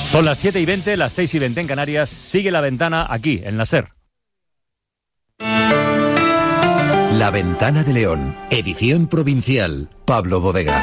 Son las 7:20, las 6:20 en Canarias. Sigue La Ventana aquí, en la SER. La Ventana de León, edición provincial. Pablo Bodega.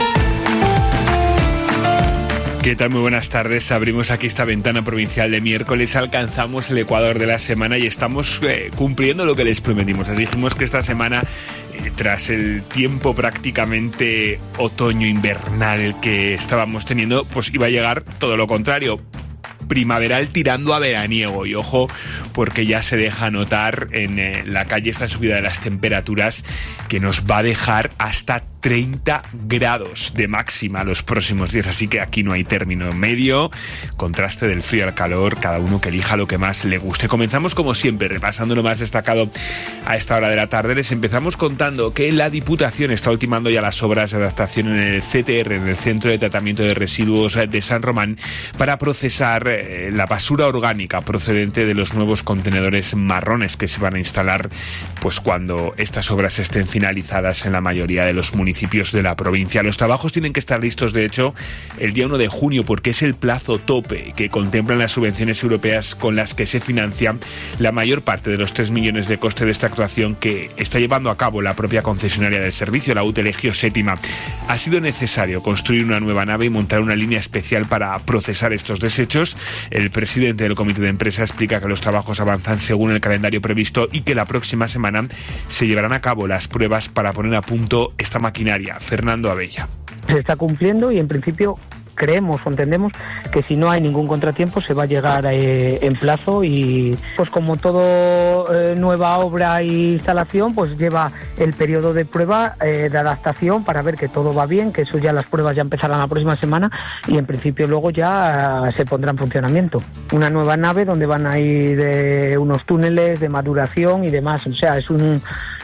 ¿Qué tal? Muy buenas tardes. Abrimos aquí esta ventana provincial de miércoles. Alcanzamos el ecuador de la semana y estamos cumpliendo lo que les prometimos. Les dijimos que esta semana, tras el tiempo prácticamente otoño-invernal el que estábamos teniendo, pues iba a llegar todo lo contrario. Primaveral tirando a veraniego, y ojo, porque ya se deja notar en la calle esta subida de las temperaturas que nos va a dejar hasta 30 grados de máxima los próximos días, así que aquí no hay término medio, contraste del frío al calor, cada uno que elija lo que más le guste. Comenzamos como siempre repasando lo más destacado a esta hora de la tarde. Les empezamos contando que la Diputación está ultimando ya las obras de adaptación en el CTR, en el Centro de Tratamiento de Residuos de San Román, para procesar la basura orgánica procedente de los nuevos contenedores marrones que se van a instalar pues cuando estas obras estén finalizadas en la mayoría de los municipios de la provincia. Los trabajos tienen que estar listos, de hecho, el día 1 de junio, porque es el plazo tope que contemplan las subvenciones europeas con las que se financia la mayor parte de los 3 millones de coste de esta actuación que está llevando a cabo la propia concesionaria del servicio, la UTE Elegio Sétima. Ha sido necesario construir una nueva nave y montar una línea especial para procesar estos desechos. El presidente del comité de empresa explica que los trabajos avanzan según el calendario previsto y que la próxima semana se llevarán a cabo las pruebas para poner a punto esta maquinaria. Fernando Abella. Se está cumpliendo y en principio creemos o entendemos que si no hay ningún contratiempo se va a llegar en plazo y pues como todo nueva obra e instalación pues lleva el periodo de prueba de adaptación para ver que todo va bien, que eso ya las pruebas ya empezarán la próxima semana y en principio luego ya se pondrá en funcionamiento. Una nueva nave donde van a ir unos túneles de maduración y demás, o sea, es un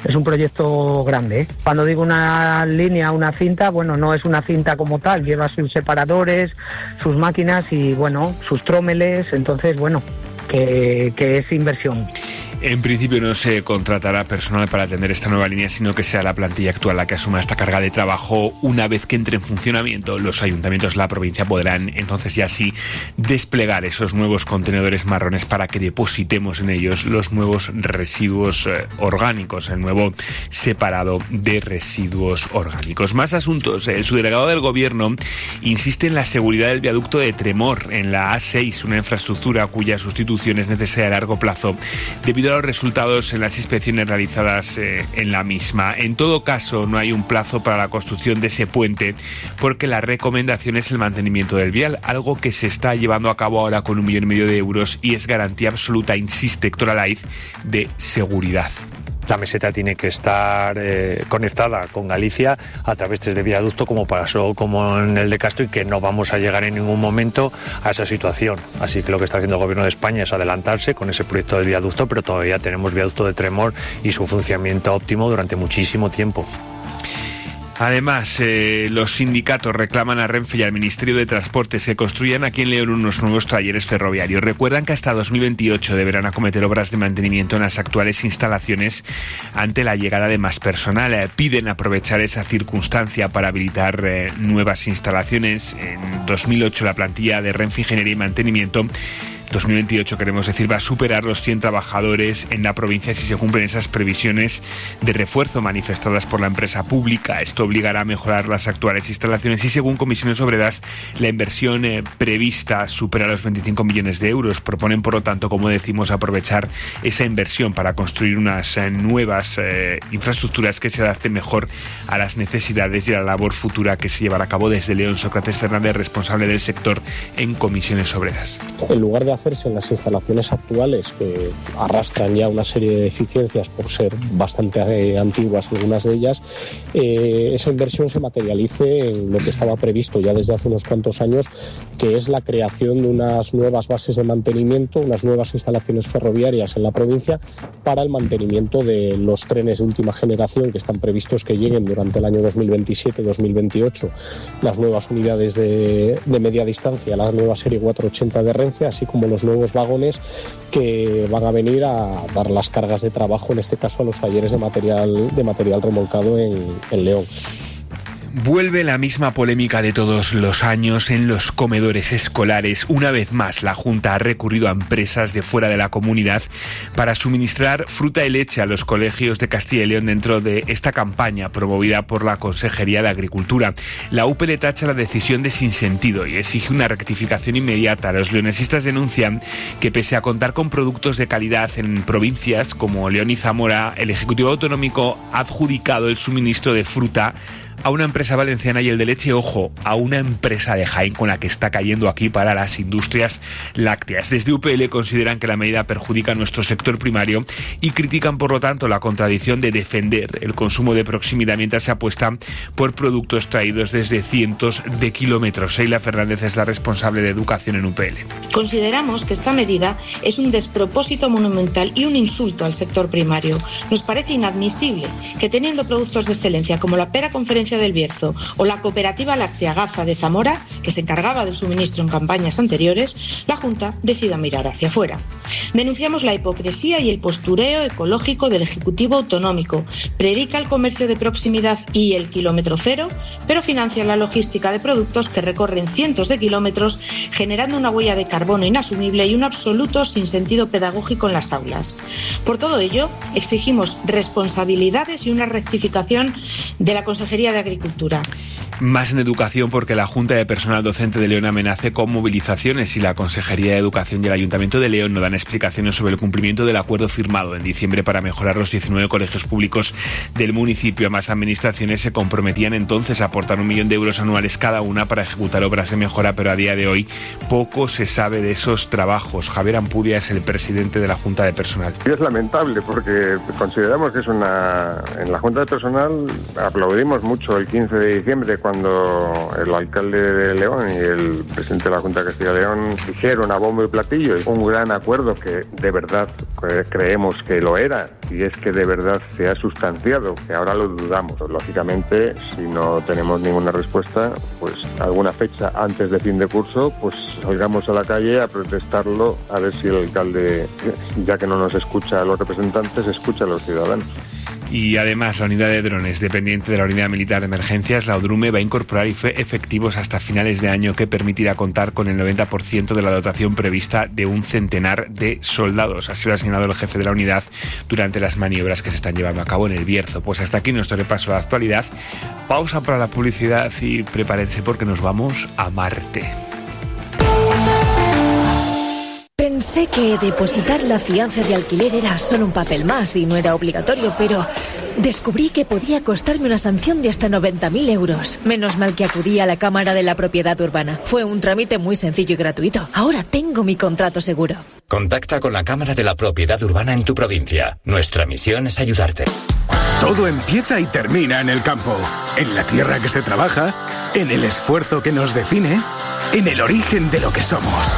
proyecto grande, ¿eh? Cuando digo una línea, una cinta, bueno, no es una cinta como tal, lleva sus separadores, sus máquinas y bueno, sus trómeles, entonces bueno, que es inversión. En principio no se contratará personal para atender esta nueva línea, sino que sea la plantilla actual la que asuma esta carga de trabajo. Una vez que entre en funcionamiento, los ayuntamientos de la provincia podrán entonces ya sí desplegar esos nuevos contenedores marrones para que depositemos en ellos los nuevos residuos orgánicos, el nuevo separado de residuos orgánicos. Más asuntos. El subdelegado del Gobierno insiste en la seguridad del viaducto de Tremor en la A6, una infraestructura cuya sustitución es necesaria a largo plazo debido a los resultados en las inspecciones realizadas en la misma. En todo caso, no hay un plazo para la construcción de ese puente porque la recomendación es el mantenimiento del vial, algo que se está llevando a cabo ahora con 1,5 millones de euros y es garantía absoluta, insiste Héctor Alaiz, de seguridad. La meseta tiene que estar conectada con Galicia a través de viaducto como pasó como en el de Castro y que no vamos a llegar en ningún momento a esa situación. Así que lo que está haciendo el Gobierno de España es adelantarse con ese proyecto de viaducto, pero todavía tenemos viaducto de Tremor y su funcionamiento óptimo durante muchísimo tiempo. Además, los sindicatos reclaman a Renfe y al Ministerio de Transportes que construyan aquí en León unos nuevos talleres ferroviarios. Recuerdan que hasta 2028 deberán acometer obras de mantenimiento en las actuales instalaciones ante la llegada de más personal. Piden aprovechar esa circunstancia para habilitar nuevas instalaciones. En 2008 la plantilla de Renfe Ingeniería y Mantenimiento 2028, queremos decir, va a superar los 100 trabajadores en la provincia si se cumplen esas previsiones de refuerzo manifestadas por la empresa pública. Esto obligará a mejorar las actuales instalaciones y, según Comisiones Obreras, la inversión prevista supera los 25 millones de euros. Proponen, por lo tanto, como decimos, aprovechar esa inversión para construir unas nuevas infraestructuras que se adapten mejor a las necesidades y a la labor futura que se llevará a cabo desde León. Sócrates Fernández, responsable del sector en Comisiones Obreras. En lugar de hacerse en las instalaciones actuales, que arrastran ya una serie de deficiencias por ser bastante antiguas algunas de ellas, esa inversión se materialice en lo que estaba previsto ya desde hace unos cuantos años, que es la creación de unas nuevas bases de mantenimiento, unas nuevas instalaciones ferroviarias en la provincia para el mantenimiento de los trenes de última generación que están previstos que lleguen durante el año 2027-2028, las nuevas unidades de media distancia, la nueva serie 480 de Renfe, así como los nuevos vagones que van a venir a dar las cargas de trabajo, en este caso a los talleres de material remolcado en León. Vuelve la misma polémica de todos los años en los comedores escolares. Una vez más, la Junta ha recurrido a empresas de fuera de la comunidad para suministrar fruta y leche a los colegios de Castilla y León dentro de esta campaña promovida por la Consejería de Agricultura. La UPL tacha la decisión de sinsentido y exige una rectificación inmediata. Los leonesistas denuncian que pese a contar con productos de calidad en provincias como León y Zamora, el Ejecutivo Autonómico ha adjudicado el suministro de fruta a una empresa valenciana y el de leche, ojo, a una empresa de Jaén con la que está cayendo aquí para las industrias lácteas. Desde UPL consideran que la medida perjudica a nuestro sector primario y critican, por lo tanto, la contradicción de defender el consumo de proximidad mientras se apuesta por productos traídos desde cientos de kilómetros. Sheila Fernández es la responsable de educación en UPL. Consideramos que esta medida es un despropósito monumental y un insulto al sector primario. Nos parece inadmisible que, teniendo productos de excelencia como la Pera Conferencia del Bierzo o la cooperativa láctea Gaza de Zamora, que se encargaba del suministro en campañas anteriores, la Junta decida mirar hacia afuera. Denunciamos la hipocresía y el postureo ecológico del Ejecutivo Autonómico. Predica el comercio de proximidad y el kilómetro cero, pero financia la logística de productos que recorren cientos de kilómetros, generando una huella de carbono inasumible y un absoluto sinsentido pedagógico en las aulas. Por todo ello, exigimos responsabilidades y una rectificación de la Consejería de Agricultura. Más en educación, porque la Junta de Personal Docente de León amenaza con movilizaciones y la Consejería de Educación y el Ayuntamiento de León no dan explicaciones sobre el cumplimiento del acuerdo firmado en diciembre para mejorar los 19 colegios públicos del municipio. Más administraciones se comprometían entonces a aportar 1 millón de euros anuales cada una para ejecutar obras de mejora, pero a día de hoy poco se sabe de esos trabajos. Javier Ampudia es el presidente de la Junta de Personal. Es lamentable porque consideramos que es en la Junta de Personal aplaudimos mucho el 15 de diciembre cuando el alcalde de León y el presidente de la Junta de Castilla y León dijeron a bombo y platillo un gran acuerdo que de verdad creemos que lo era y es que de verdad se ha sustanciado, que ahora lo dudamos. Lógicamente, si no tenemos ninguna respuesta, pues alguna fecha antes de fin de curso, pues salgamos a la calle a protestarlo, a ver si el alcalde, ya que no nos escucha a los representantes, escucha a los ciudadanos. Y además, la unidad de drones, dependiente de la Unidad Militar de Emergencias, la UDRUME, va a incorporar efectivos hasta finales de año que permitirá contar con el 90% de la dotación prevista de 100 de soldados. Así lo ha señalado el jefe de la unidad durante las maniobras que se están llevando a cabo en el Bierzo. Pues hasta aquí nuestro repaso a la actualidad. Pausa para la publicidad y prepárense porque nos vamos a Marte. Pensé que depositar la fianza de alquiler era solo un papel más y no era obligatorio, pero descubrí que podía costarme una sanción de hasta 90.000 euros. Menos mal que acudí a la Cámara de la Propiedad Urbana. Fue un trámite muy sencillo y gratuito. Ahora tengo mi contrato seguro. Contacta con la Cámara de la Propiedad Urbana en tu provincia. Nuestra misión es ayudarte. Todo empieza y termina en el campo, en la tierra que se trabaja, en el esfuerzo que nos define, en el origen de lo que somos.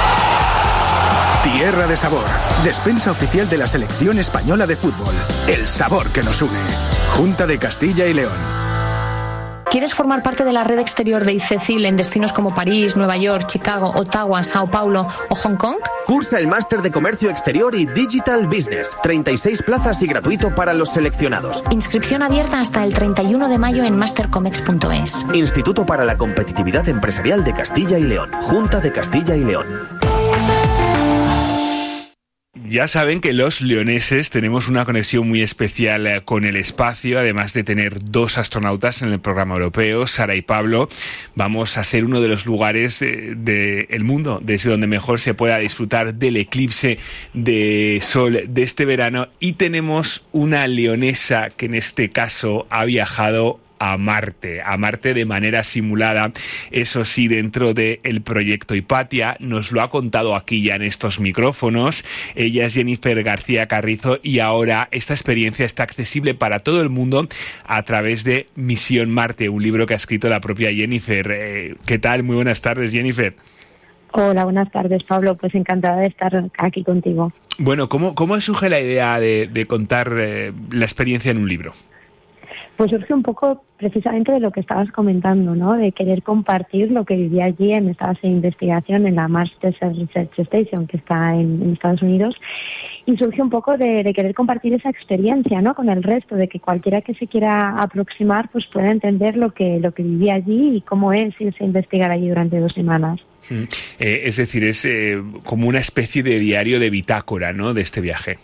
Tierra de Sabor, despensa oficial de la Selección Española de Fútbol. El sabor que nos une. Junta de Castilla y León. ¿Quieres formar parte de la red exterior de ICECIL en destinos como París, Nueva York, Chicago, Ottawa, Sao Paulo o Hong Kong? Cursa el Máster de Comercio Exterior y Digital Business. 36 plazas y gratuito para los seleccionados. Inscripción abierta hasta el 31 de mayo en mastercomex.es. Instituto para la Competitividad Empresarial de Castilla y León. Junta de Castilla y León. Ya saben que los leoneses tenemos una conexión muy especial con el espacio, además de tener 2 astronautas en el programa europeo, Sara y Pablo. Vamos a ser uno de los lugares del mundo, desde donde mejor se pueda disfrutar del eclipse de sol de este verano. Y tenemos una leonesa que en este caso ha viajado a Marte de manera simulada, eso sí, dentro del proyecto Hipatia. Nos lo ha contado aquí ya en estos micrófonos. Ella es Jennifer García Carrizo y ahora esta experiencia está accesible para todo el mundo a través de Misión Marte, un libro que ha escrito la propia Jennifer. ¿Qué tal? Muy buenas tardes, Jennifer. Hola, buenas tardes, Pablo. Pues encantada de estar aquí contigo. Bueno, ¿cómo surge la idea de contar la experiencia en un libro? Pues surge un poco precisamente de lo que estabas comentando, ¿no? De querer compartir lo que viví allí en esta base de investigación en la Mars Desert Research Station, que está en Estados Unidos, y surge un poco de querer compartir esa experiencia, ¿no? Con el resto, de que cualquiera que se quiera aproximar pues pueda entender lo que viví allí y cómo es irse a investigar allí durante 2 semanas. Es decir, es como una especie de diario de bitácora, ¿no?, de este viaje.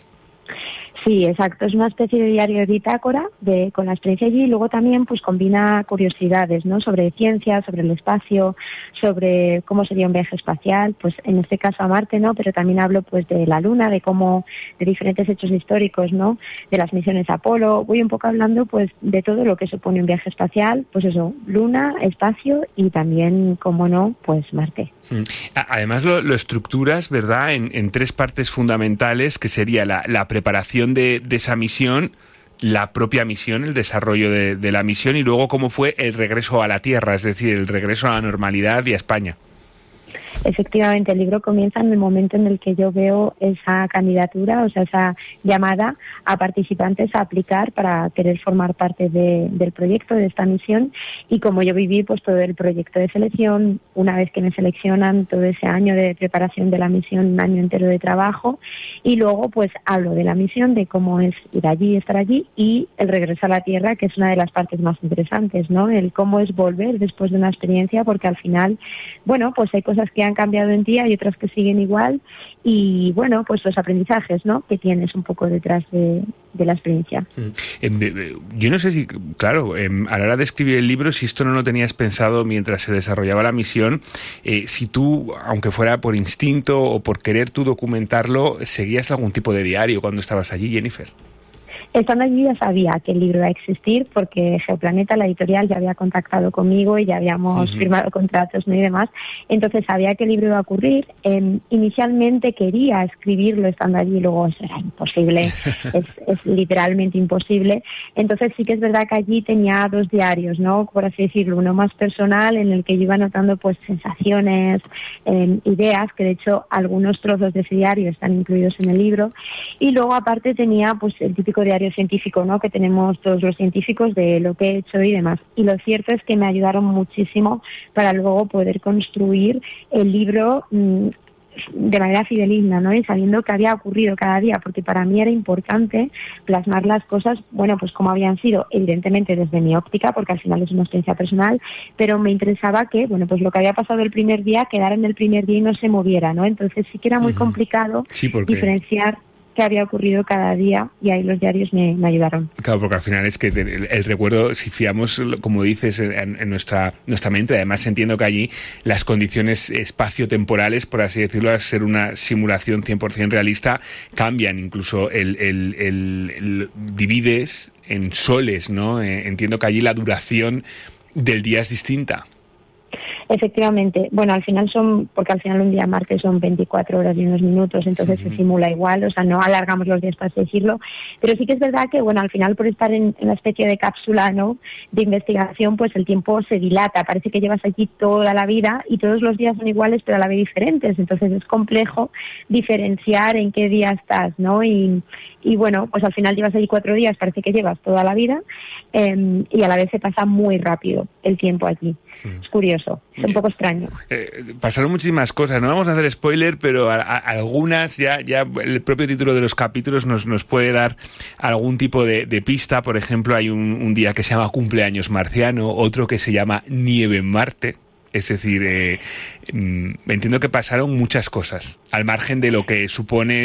Sí, exacto. Es una especie de diario de bitácora con la experiencia allí, y luego también pues combina curiosidades, ¿no? Sobre ciencia, sobre el espacio, sobre cómo sería un viaje espacial, pues en este caso a Marte, ¿no? Pero también hablo pues de la Luna, de diferentes hechos históricos, ¿no? De las misiones Apolo. Voy un poco hablando pues de todo lo que supone un viaje espacial, pues eso, Luna, espacio y también, como no, pues Marte. Además lo estructuras, ¿verdad?, en 3 partes fundamentales, que sería la preparación de esa misión, la propia misión, el desarrollo de la misión, y luego cómo fue el regreso a la Tierra, es decir, el regreso a la normalidad y a España. Efectivamente, el libro comienza en el momento en el que yo veo esa candidatura, o sea, esa llamada a participantes a aplicar para querer formar parte del proyecto, de esta misión, y como yo viví pues todo el proyecto de selección, una vez que me seleccionan, todo ese año de preparación de la misión, un año entero de trabajo, y luego pues hablo de la misión, de cómo es ir allí, estar allí, y el regreso a la Tierra, que es una de las partes más interesantes, ¿no? El cómo es volver después de una experiencia, porque al final, bueno, pues hay cosas que han cambiado en ti, hay otras que siguen igual, y bueno, pues los aprendizajes, ¿no?, que tienes un poco detrás de la experiencia. Yo no sé si, claro, a la hora de escribir el libro, si esto no lo tenías pensado mientras se desarrollaba la misión, si tú, aunque fuera por instinto o por querer tú documentarlo, ¿seguías algún tipo de diario cuando estabas allí, Jennifer? Estando allí ya sabía que el libro iba a existir, porque Geoplaneta, la editorial, ya había contactado conmigo y ya habíamos firmado contratos, ¿no?, y demás. Entonces sabía que el libro iba a ocurrir. Inicialmente quería escribirlo estando allí, luego eso era imposible, es literalmente imposible. Entonces sí que es verdad que allí tenía 2 diarios, ¿no?, por así decirlo, uno más personal, en el que yo iba anotando pues sensaciones, ideas, que de hecho algunos trozos de ese diario están incluidos en el libro, y luego aparte tenía pues el típico diario científico, ¿no?, que tenemos todos los científicos, de lo que he hecho y demás. Y lo cierto es que me ayudaron muchísimo para luego poder construir el libro de manera fidedigna, ¿no?, y sabiendo que había ocurrido cada día, porque para mí era importante plasmar las cosas, bueno, pues como habían sido, evidentemente desde mi óptica, porque al final es una experiencia personal, pero me interesaba que, bueno, pues lo que había pasado el primer día quedara en el primer día y no se moviera, ¿no? Entonces sí que era muy complicado diferenciar qué había ocurrido cada día, y ahí los diarios me ayudaron. Claro, porque al final es que el recuerdo, si fiamos, como dices, en nuestra mente, además entiendo que allí las condiciones espaciotemporales, por así decirlo, al ser una simulación 100% realista, cambian, incluso el divides en soles, ¿no? Entiendo que allí la duración del día es distinta. Efectivamente, bueno, al final porque al final un día en Marte son 24 horas y unos minutos, entonces se simula igual, o sea, no alargamos los días, para así decirlo, pero sí que es verdad que, bueno, al final por estar en una especie de cápsula, ¿no?, de investigación, pues el tiempo se dilata, parece que llevas allí toda la vida y todos los días son iguales pero a la vez diferentes, entonces es complejo diferenciar en qué día estás, ¿no? Y bueno, pues al final llevas allí 4 días, parece que llevas toda la vida, y a la vez se pasa muy rápido el tiempo allí. Es curioso, es un poco extraño. Pasaron muchísimas cosas, no vamos a hacer spoiler, pero algunas ya el propio título de los capítulos nos puede dar algún tipo de pista. Por ejemplo, hay un día que se llama cumpleaños marciano, otro que se llama nieve en Marte. Es decir, entiendo que pasaron muchas cosas, al margen de lo que supone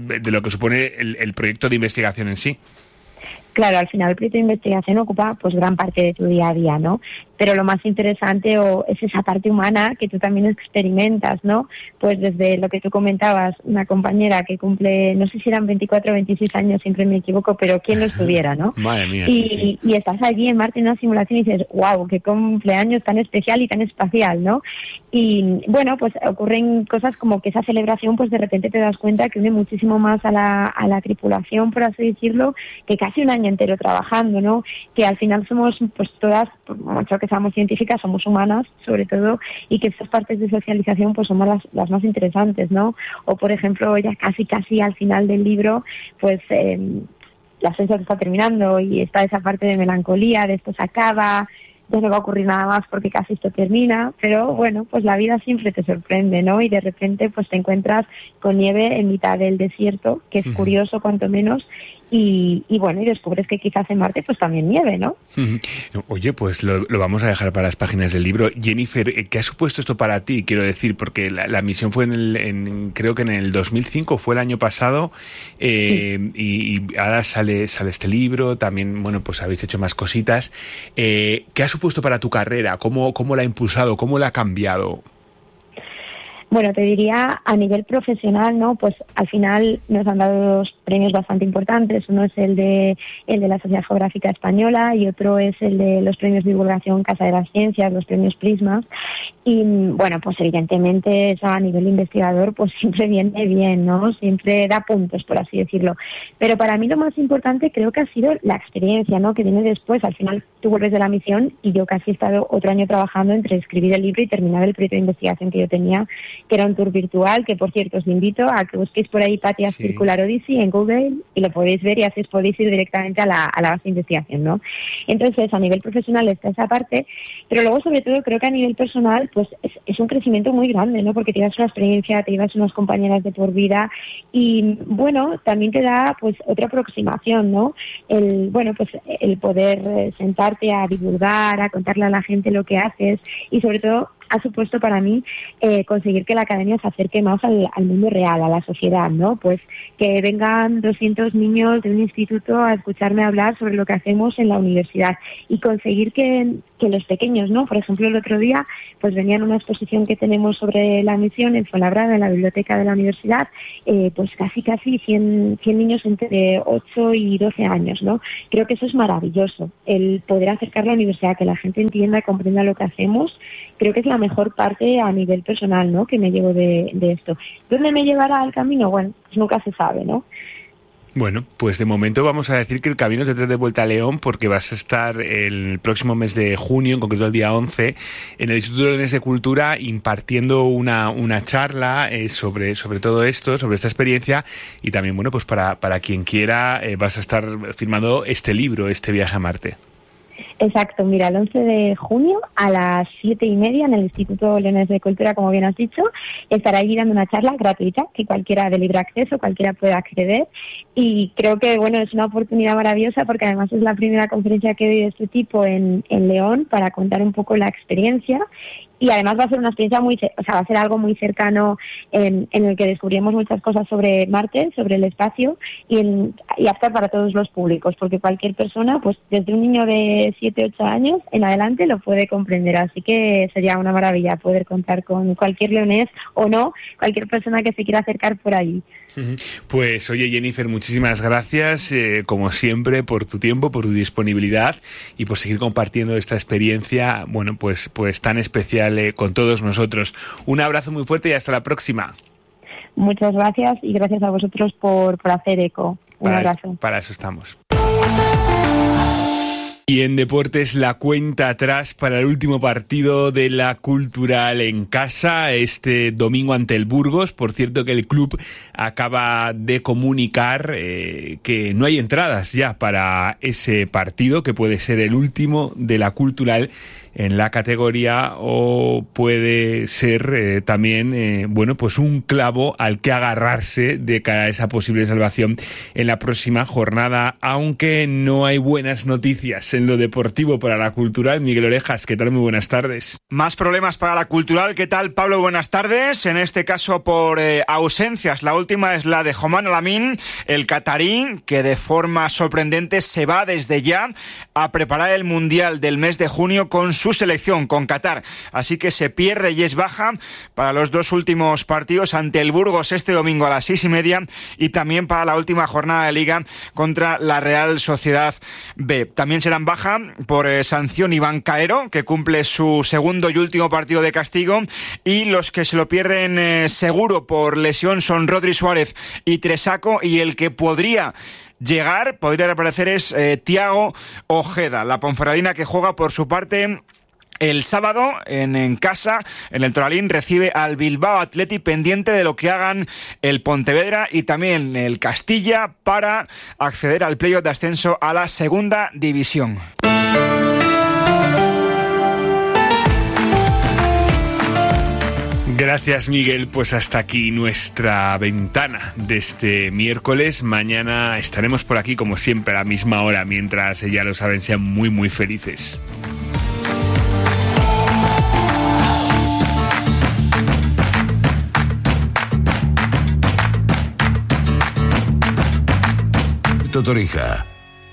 el proyecto de investigación en sí. Claro, al final el proyecto de investigación ocupa pues gran parte de tu día a día, ¿no? Pero lo más interesante es esa parte humana que tú también experimentas, ¿no? Pues desde lo que tú comentabas, una compañera que cumple, no sé si eran 24 o 26 años, siempre me equivoco, pero quién lo estuviera, ¿no? Madre mía. Y estás allí en Marte en una simulación y dices, wow, qué cumpleaños tan especial y tan espacial, ¿no? Y bueno, pues ocurren cosas como que esa celebración, pues de repente te das cuenta que une muchísimo más a la tripulación, por así decirlo, que casi un año entero trabajando, ¿no? Que al final somos pues todas, por mucho que seamos científicas, somos humanas sobre todo, y que estas partes de socialización pues son las más interesantes, ¿no? O por ejemplo, ya casi al final del libro, pues la ascenso está terminando y está esa parte de melancolía, de esto se acaba, ya no va a ocurrir nada más porque casi esto termina, pero bueno, pues la vida siempre te sorprende, ¿no? Y de repente pues te encuentras con nieve en mitad del desierto, que es curioso cuanto menos, y bueno, y descubres que quizás en Marte pues también nieve, ¿no? Oye, pues lo vamos a dejar para las páginas del libro. Jennifer, ¿qué ha supuesto esto para ti? Quiero decir, porque la misión fue creo que en el 2005, fue el año pasado, y ahora sale este libro, también, bueno, pues habéis hecho más cositas. ¿Qué ha supuesto para tu carrera? ¿Cómo la ha impulsado? ¿Cómo la ha cambiado? Bueno, te diría a nivel profesional, ¿no? Pues al final nos han dado dos premios bastante importantes. Uno es el de la Sociedad Geográfica Española y otro es el de los premios de divulgación Casa de las Ciencias, los premios Prisma. Y bueno, pues evidentemente eso a nivel investigador pues siempre viene bien, ¿no? Siempre da puntos, por así decirlo. Pero para mí lo más importante creo que ha sido la experiencia, ¿no? Que viene después. Al final tú vuelves de la misión y yo casi he estado otro año trabajando entre escribir el libro y terminar el proyecto de investigación que yo tenía, que era un tour virtual, que por cierto os invito a que busquéis por ahí Patia Circular Odyssey en Google y lo podéis ver y así os podéis ir directamente a la base de investigación, ¿no? Entonces a nivel profesional está esa parte, pero luego sobre todo creo que a nivel personal pues es un crecimiento muy grande, ¿no? Porque te llevas una experiencia, te llevas unas compañeras de por vida y bueno, también te da pues otra aproximación, ¿no? El poder sentarte a divulgar, a contarle a la gente lo que haces y sobre todo ha supuesto para mí conseguir que la academia se acerque más al mundo real, a la sociedad, ¿no? Pues que vengan 200 niños de un instituto a escucharme hablar sobre lo que hacemos en la universidad y conseguir que los pequeños, ¿no? Por ejemplo, el otro día pues venían a una exposición que tenemos sobre la misión en Fuenlabrada, en la biblioteca de la universidad, pues casi 100 niños entre 8 y 12 años, ¿no? Creo que eso es maravilloso, el poder acercar a la universidad, que la gente entienda y comprenda lo que hacemos. Creo que es la mejor parte a nivel personal, ¿no? Que me llevo de esto. ¿Dónde me llevará el camino? Bueno, pues nunca se sabe, ¿no? Bueno, pues de momento vamos a decir que el camino te trae de vuelta a León porque vas a estar el próximo mes de junio, en concreto el día 11, en el Instituto Leonés de Cultura impartiendo una charla sobre todo esto, sobre esta experiencia y también, bueno, pues para quien quiera vas a estar firmando este libro, este viaje a Marte. Exacto, mira, el 11 de junio a las 7:30 en el Instituto Leonés de Cultura, como bien has dicho, estará allí dando una charla gratuita que cualquiera de libre acceso, cualquiera pueda acceder y creo que, bueno, es una oportunidad maravillosa porque además es la primera conferencia que doy de este tipo en León para contar un poco la experiencia. Y además va a ser una experiencia va a ser algo muy cercano en el que descubriremos muchas cosas sobre Marte, sobre el espacio y apta para todos los públicos, porque cualquier persona, pues desde un niño de 7, 8 años en adelante lo puede comprender. Así que sería una maravilla poder contar con cualquier leonés o no, cualquier persona que se quiera acercar por allí. Pues oye, Jennifer, muchísimas gracias como siempre por tu tiempo, por tu disponibilidad y por seguir compartiendo esta experiencia, bueno, pues tan especial con todos nosotros. Un abrazo muy fuerte y hasta la próxima. Muchas gracias y gracias a vosotros por hacer eco. Un abrazo. Para eso estamos. Y en deportes, la cuenta atrás para el último partido de la Cultural en casa, este domingo ante el Burgos. Por cierto que el club acaba de comunicar que no hay entradas ya para ese partido, que puede ser el último de la Cultural en la categoría o puede ser también pues un clavo al que agarrarse de cara a esa posible salvación en la próxima jornada, aunque no hay buenas noticias en lo deportivo para la Cultural. Miguel Orejas, ¿qué tal? Muy buenas tardes. Más problemas para la Cultural. ¿Qué tal, Pablo? Buenas tardes. En este caso por ausencias. La última es la de Homan Alamin, el catarí, que de forma sorprendente se va desde ya a preparar el Mundial del mes de junio con su selección, con Qatar. Así que se pierde y es baja para los dos últimos partidos ante el Burgos este domingo a las 6:30 y también para la última jornada de Liga contra la Real Sociedad B. También serán baja por sanción Iván Caero, que cumple su segundo y último partido de castigo, y los que se lo pierden seguro por lesión son Rodri Suárez y Tresaco, y el que podría reaparecer es Thiago Ojeda. La Ponferradina, que juega por su parte El sábado, en casa, en el Toralín, recibe al Bilbao Athletic, pendiente de lo que hagan el Pontevedra y también el Castilla para acceder al playoff de ascenso a la segunda división. Gracias, Miguel. Pues hasta aquí nuestra ventana de este miércoles. Mañana estaremos por aquí, como siempre, a la misma hora. Mientras, ya lo saben, sean muy, muy felices. Torija.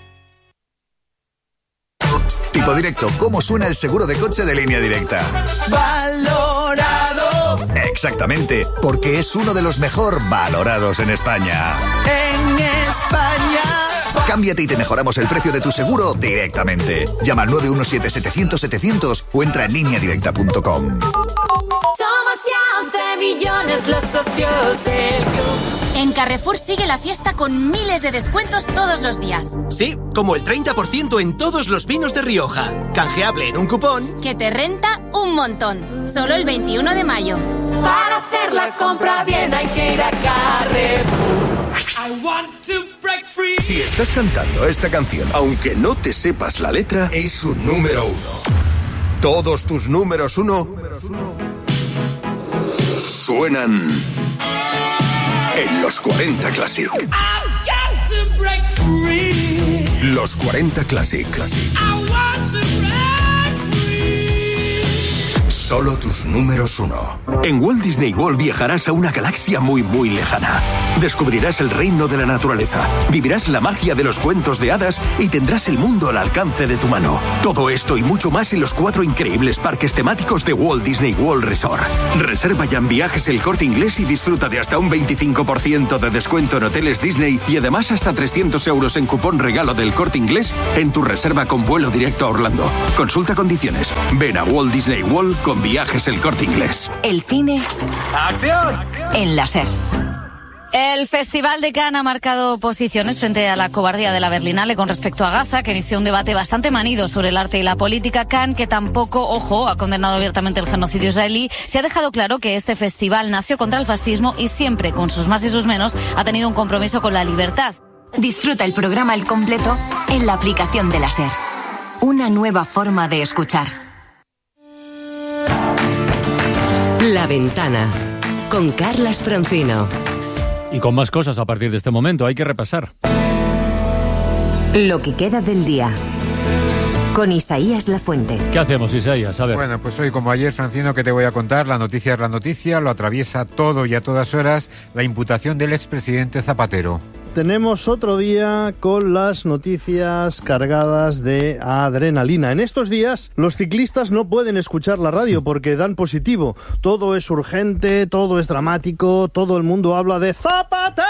Tipo Directo, ¿cómo suena el seguro de coche de Línea Directa? Valorado. Exactamente, porque es uno de los mejor valorados en España. En España. Cámbiate y te mejoramos el precio de tu seguro directamente. Llama al 917-700-700 o entra en lineadirecta.com. Somos ya 11 millones los socios del club. En Carrefour sigue la fiesta con miles de descuentos todos los días. Sí, como el 30% en todos los vinos de Rioja. Canjeable en un cupón que te renta un montón. Solo el 21 de mayo. Para hacer la compra bien hay que ir a Carrefour. Si estás cantando esta canción, aunque no te sepas la letra, es un número 1. Todos tus números 1 suenan en los 40 Classic. Los 40 Classic. Solo tus números 1. En Walt Disney World viajarás a una galaxia muy, muy lejana. Descubrirás el reino de la naturaleza, vivirás la magia de los cuentos de hadas y tendrás el mundo al alcance de tu mano. Todo esto y mucho más en los 4 increíbles parques temáticos de Walt Disney World Resort. Reserva ya en Viajes El Corte Inglés y disfruta de hasta un 25% de descuento en hoteles Disney y además hasta 300 euros en cupón regalo del Corte Inglés en tu reserva con vuelo directo a Orlando. Consulta condiciones. Ven a Walt Disney World con Viajes El Corte Inglés. El cine. ¡Acción! En la SER. El Festival de Cannes ha marcado posiciones frente a la cobardía de la Berlinale con respecto a Gaza, que inició un debate bastante manido sobre el arte y la política. Cannes, que tampoco, ojo, ha condenado abiertamente el genocidio israelí, se ha dejado claro que este festival nació contra el fascismo y siempre, con sus más y sus menos, ha tenido un compromiso con la libertad. Disfruta el programa al completo en la aplicación de la SER. Una nueva forma de escuchar. La Ventana, con Carlas Francino. Y con más cosas a partir de este momento, hay que repasar. Lo que queda del día, con Isaías Lafuente. ¿Qué hacemos, Isaías? A ver. Bueno, pues hoy, como ayer, Francino, ¿qué te voy a contar? La noticia es la noticia, lo atraviesa todo y a todas horas la imputación del expresidente Zapatero. Tenemos otro día con las noticias cargadas de adrenalina. En estos días los ciclistas no pueden escuchar la radio porque dan positivo. Todo es urgente, todo es dramático, todo el mundo habla de Zapatero.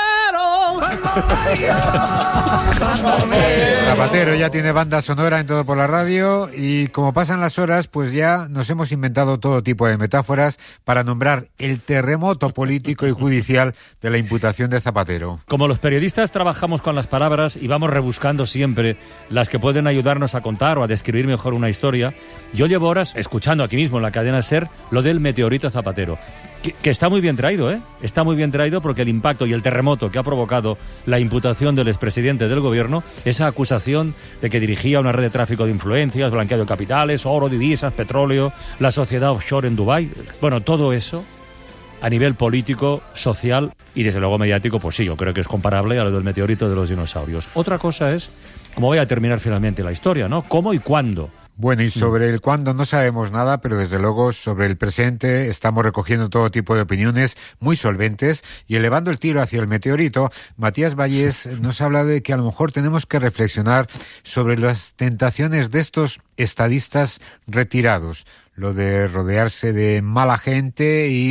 Zapatero ya tiene banda sonora en Todo por la Radio y como pasan las horas, pues ya nos hemos inventado todo tipo de metáforas para nombrar el terremoto político y judicial de la imputación de Zapatero. Como los periodistas trabajamos con las palabras y vamos rebuscando siempre las que pueden ayudarnos a contar o a describir mejor una historia, yo llevo horas escuchando aquí mismo en la cadena SER lo del meteorito Zapatero, que está muy bien traído, ¿eh? Está muy bien traído porque el impacto y el terremoto que ha provocado la imputación del expresidente del gobierno, esa acusación de que dirigía una red de tráfico de influencias, blanqueo de capitales, oro, divisas, petróleo, la sociedad offshore en Dubái, bueno, todo eso a nivel político, social y desde luego mediático, pues sí, yo creo que es comparable a lo del meteorito de los dinosaurios. Otra cosa es cómo voy a terminar finalmente la historia, ¿no? ¿Cómo y cuándo? Bueno, y sobre el cuándo no sabemos nada, pero desde luego sobre el presente estamos recogiendo todo tipo de opiniones muy solventes y elevando el tiro hacia el meteorito. Matías Vallés nos habla de que a lo mejor tenemos que reflexionar sobre las tentaciones de estos estadistas retirados, lo de rodearse de mala gente y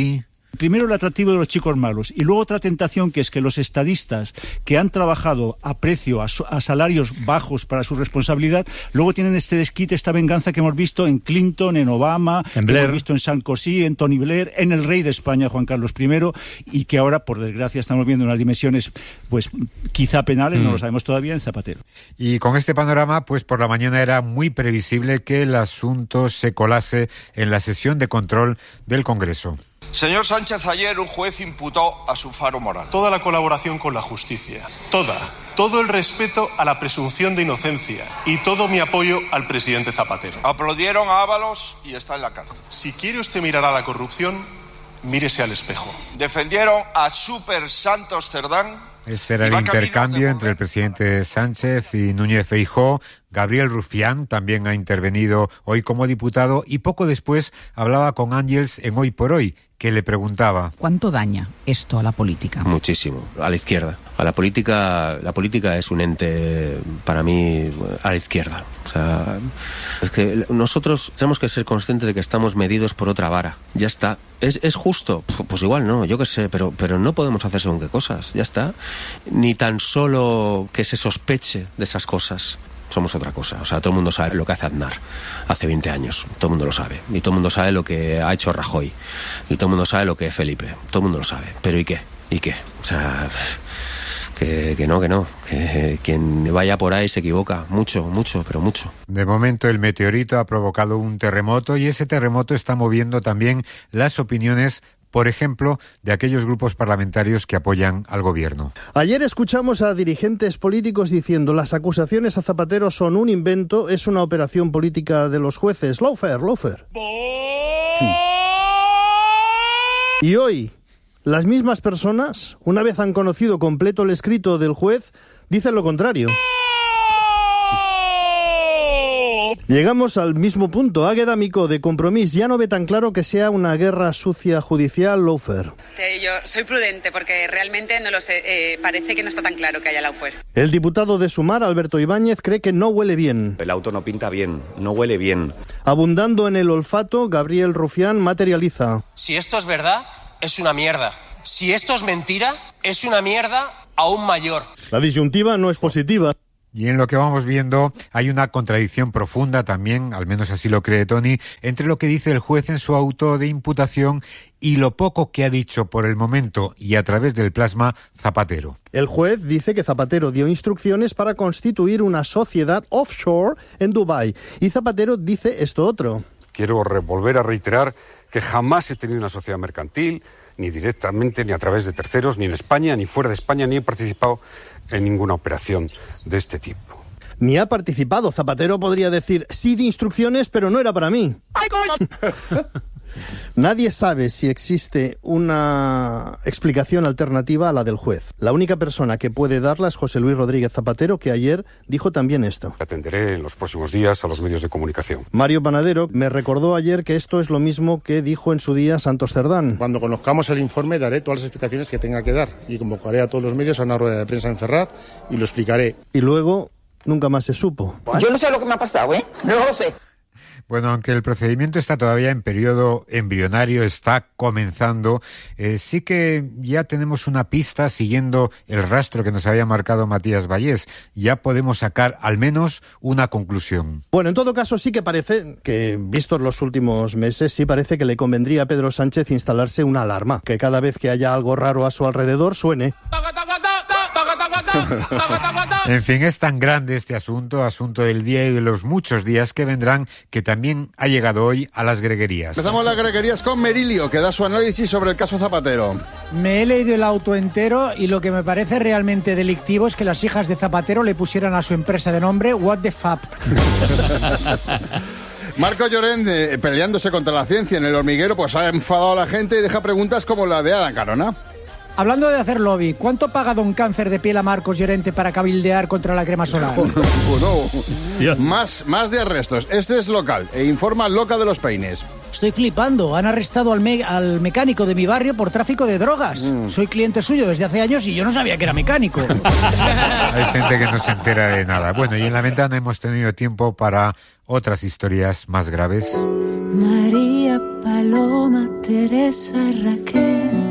Primero el atractivo de los chicos malos y luego otra tentación, que es que los estadistas que han trabajado a precio, a salarios bajos para su responsabilidad, luego tienen este desquite, esta venganza que hemos visto en Clinton, en Obama, en que Blair, hemos visto en Sarkozy, en Tony Blair, en el rey de España, Juan Carlos I, y que ahora, por desgracia, estamos viendo unas dimensiones, pues quizá penales, no lo sabemos todavía, en Zapatero. Y con este panorama, pues por la mañana era muy previsible que el asunto se colase en la sesión de control del Congreso. Señor Sánchez, ayer un juez imputó a su faro moral. Toda la colaboración con la justicia, todo el respeto a la presunción de inocencia y todo mi apoyo al presidente Zapatero. Aplaudieron a Ábalos y está en la cárcel. Si quiere usted mirar a la corrupción, mírese al espejo. Defendieron a Super Santos Cerdán. Este era el intercambio entre el presidente Sánchez y Núñez Feijóo. Gabriel Rufián también ha intervenido hoy como diputado y poco después hablaba con Ángels en Hoy por Hoy, que le preguntaba: ¿cuánto daña esto a la política? Muchísimo, a la izquierda. La política es un ente, para mí, a la izquierda. O sea, es que nosotros tenemos que ser conscientes de que estamos medidos por otra vara. Ya está. ¿Es justo? Pues igual no, yo qué sé, pero no podemos hacer según qué cosas. Ya está. Ni tan solo que se sospeche de esas cosas. Somos otra cosa. O sea, todo el mundo sabe lo que hace Aznar hace 20 años. Todo el mundo lo sabe. Y todo el mundo sabe lo que ha hecho Rajoy. Y todo el mundo sabe lo que es Felipe. Todo el mundo lo sabe. ¿Pero y qué? ¿Y qué? O sea, que no. Que quien vaya por ahí se equivoca. Mucho, pero mucho. De momento el meteorito ha provocado un terremoto y ese terremoto está moviendo también las opiniones, por ejemplo, de aquellos grupos parlamentarios que apoyan al gobierno. Ayer escuchamos a dirigentes políticos diciendo: las acusaciones a Zapatero son un invento, es una operación política de los jueces. Lawfare. Y hoy, las mismas personas, una vez han conocido completo el escrito del juez, dicen lo contrario. Llegamos al mismo punto. Águeda Micó, de Compromís, ya no ve tan claro que sea una guerra sucia judicial. Lawfare. Yo soy prudente porque realmente no lo sé. Parece que no está tan claro que haya lawfare. El diputado de Sumar, Alberto Ibáñez, cree que no huele bien. El auto no pinta bien, no huele bien. Abundando en el olfato, Gabriel Rufián materializa: si esto es verdad, es una mierda. Si esto es mentira, es una mierda aún mayor. La disyuntiva no es positiva. Y en lo que vamos viendo hay una contradicción profunda también, al menos así lo cree Tony, entre lo que dice el juez en su auto de imputación y lo poco que ha dicho por el momento y a través del plasma Zapatero. El juez dice que Zapatero dio instrucciones para constituir una sociedad offshore en Dubái y Zapatero dice esto otro: quiero volver a reiterar que jamás he tenido una sociedad mercantil, ni directamente, ni a través de terceros, ni en España, ni fuera de España, ni he participado en ninguna operación de este tipo. Ni ha participado. Zapatero podría decir: sí di instrucciones, pero no era para mí. Nadie sabe si existe una explicación alternativa a la del juez. La única persona que puede darla es José Luis Rodríguez Zapatero, que ayer dijo también esto. Atenderé en los próximos días a los medios de comunicación. Mario Panadero me recordó ayer que esto es lo mismo que dijo en su día Santos Cerdán. Cuando conozcamos el informe daré todas las explicaciones que tenga que dar y convocaré a todos los medios a una rueda de prensa en Ferraz y lo explicaré. Y luego nunca más se supo. Yo no sé lo que me ha pasado, no lo sé. Bueno, aunque el procedimiento está todavía en periodo embrionario, está comenzando, sí que ya tenemos una pista siguiendo el rastro que nos había marcado Matías Vallés. Ya podemos sacar al menos una conclusión. Bueno, en todo caso sí que parece que, vistos los últimos meses, sí parece que le convendría a Pedro Sánchez instalarse una alarma, que cada vez que haya algo raro a su alrededor suene. En fin, es tan grande este asunto del día y de los muchos días que vendrán, que también ha llegado hoy a las greguerías. Empezamos las greguerías con Merilio, que da su análisis sobre el caso Zapatero. Me he leído el auto entero y lo que me parece realmente delictivo es que las hijas de Zapatero le pusieran a su empresa de nombre What the Fuck. Marco Llorente, peleándose contra la ciencia en El Hormiguero, pues ha enfadado a la gente y deja preguntas como la de Adán Carona. Hablando de hacer lobby, ¿cuánto paga don Cáncer de Piel a Marcos Llorente para cabildear contra la crema solar? Bueno, más de arrestos. Este es local e informa Loca de los Peines. Estoy flipando. Han arrestado al mecánico de mi barrio por tráfico de drogas. Soy cliente suyo desde hace años y yo no sabía que era mecánico. Hay gente que no se entera de nada. Bueno, y en la ventana hemos tenido tiempo para otras historias más graves. María María, Paloma, Teresa, Raquel.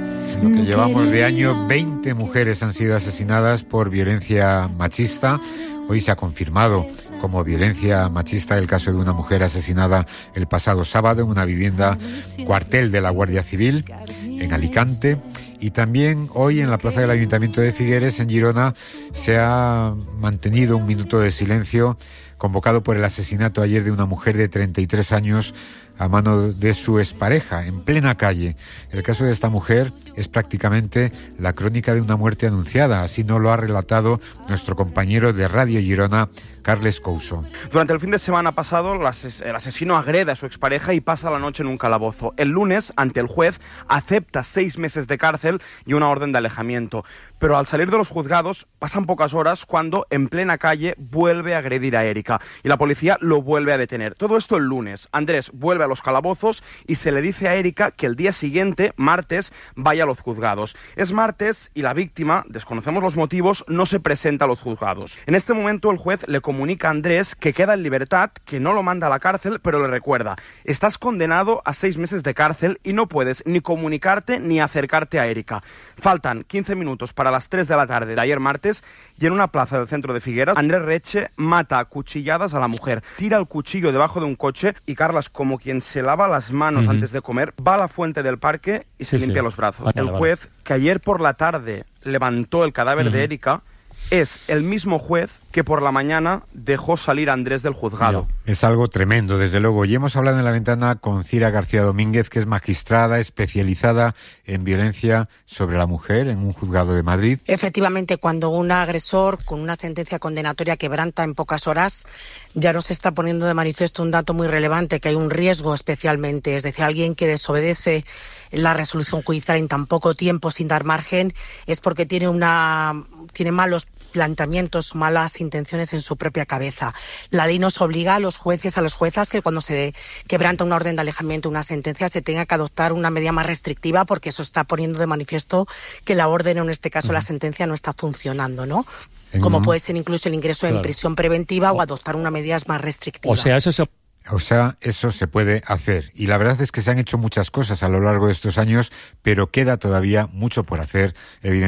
Lo que llevamos de año, 20 mujeres han sido asesinadas por violencia machista. Hoy se ha confirmado como violencia machista el caso de una mujer asesinada el pasado sábado en una vivienda cuartel de la Guardia Civil en Alicante. Y también hoy en la plaza del Ayuntamiento de Figueres, en Girona, se ha mantenido un minuto de silencio convocado por el asesinato ayer de una mujer de 33 años a mano de su expareja, en plena calle. El caso de esta mujer es prácticamente la crónica de una muerte anunciada, así nos lo ha relatado nuestro compañero de Radio Girona, Carles Couso. Durante el fin de semana pasado, el asesino agrede a su expareja y pasa la noche en un calabozo. El lunes, ante el juez, acepta 6 meses de cárcel y una orden de alejamiento. Pero al salir de los juzgados, pasan pocas horas cuando, en plena calle, vuelve a agredir a Erika. Y la policía lo vuelve a detener. Todo esto el lunes. Andrés vuelve a los calabozos y se le dice a Erika que el día siguiente, martes, vaya a los juzgados. Es martes y la víctima, desconocemos los motivos, no se presenta a los juzgados. En este momento el juez le comunica a Andrés que queda en libertad, que no lo manda a la cárcel, pero le recuerda: estás condenado a 6 meses de cárcel y no puedes ni comunicarte ni acercarte a Erika. Faltan 15 minutos para las 3 de la tarde de ayer martes y en una plaza del centro de Figueras, Andrés Reche mata a cuchilladas a la mujer, tira el cuchillo debajo de un coche y Carlas, como quien se lava las manos antes de comer, va a la fuente del parque y se limpia los brazos. El juez que ayer por la tarde levantó el cadáver de Erika es el mismo juez que por la mañana dejó salir a Andrés del juzgado. Es algo tremendo, desde luego. Y hemos hablado en la ventana con Cira García Domínguez, que es magistrada especializada en violencia sobre la mujer en un juzgado de Madrid. Efectivamente, cuando un agresor con una sentencia condenatoria quebranta en pocas horas, ya nos está poniendo de manifiesto un dato muy relevante, que hay un riesgo especialmente, es decir, alguien que desobedece la resolución judicial en tan poco tiempo sin dar margen, es porque tiene malos planteamientos, malas intenciones en su propia cabeza. La ley nos obliga a los jueces, a las juezas, que cuando se quebranta una orden de alejamiento, una sentencia, se tenga que adoptar una medida más restrictiva, porque eso está poniendo de manifiesto que la orden, o en este caso la sentencia, no está funcionando, ¿no? Como puede ser incluso el ingreso en prisión preventiva o adoptar una medida más restrictiva. O sea, eso se puede hacer. Y la verdad es que se han hecho muchas cosas a lo largo de estos años, pero queda todavía mucho por hacer, evidentemente.